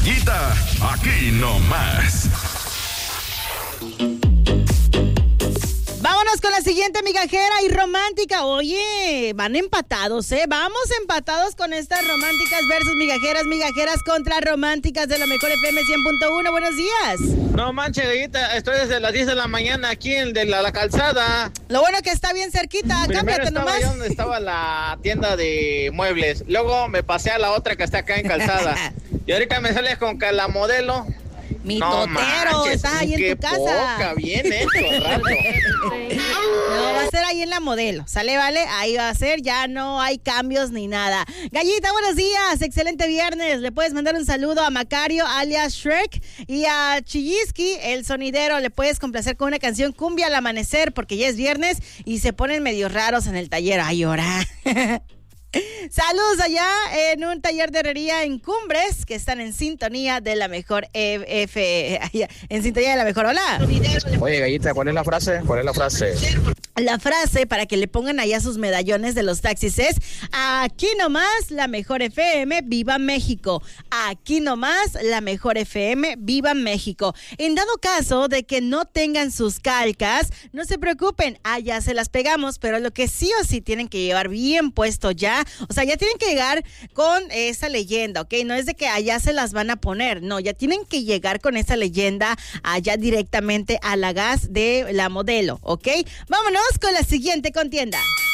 Gallita, aquí nomás. Vámonos con la siguiente migajera y romántica. Oye, van empatados, ¿eh? Vamos empatados con estas románticas versus migajeras contra románticas de la mejor FM 100.1. Buenos días. No manches, Gallita, estoy desde las 10 de la mañana aquí en la calzada. Lo bueno que está bien cerquita, cámbiate nomás. Allá donde estaba la tienda de muebles. Luego me pasé a la otra que está acá en calzada. Y ahorita me sales con que la modelo. Mi totero, estás ahí en tu casa. Poca, bien hecho, rato. No, va a ser ahí en la modelo, ¿sale, vale? Ahí va a ser, ya no hay cambios ni nada. Gallita, buenos días, excelente viernes. Le puedes mandar un saludo a Macario, alias Shrek, y a Chillisky, el sonidero. Le puedes complacer con una canción Cumbia al amanecer, porque ya es viernes y se ponen medio raros en el taller. Ay, ahora. Saludos allá en un taller de herrería en Cumbres, que están en sintonía de la mejor en sintonía de la mejor. Hola. Oye, Gallita, ¿cuál es la frase? La frase para que le pongan allá sus medallones de los taxis es: aquí nomás la mejor FM, viva México. Aquí nomás la mejor FM, viva México. En dado caso de que no tengan sus calcas, no se preocupen, allá se las pegamos, pero lo que sí o sí tienen que llevar bien puesto ya, o sea, ya tienen que llegar con esa leyenda, ¿ok? No es de que allá se las van a poner, no, ya tienen que llegar con esa leyenda allá directamente a la gas de la modelo, ¿ok? Vámonos con la siguiente contienda.